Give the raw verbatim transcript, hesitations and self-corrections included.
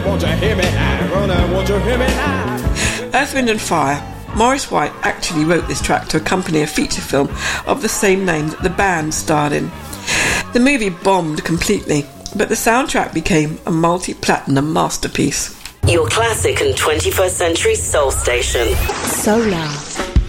won't you hear me now? Ronan, won't you hear me now? Earth, Wind and Fire. Maurice White actually wrote this track to accompany a feature film of the same name that the band starred in. The movie bombed completely, but the soundtrack became a multi-platinum masterpiece. Your classic and twenty-first century soul station. Solar.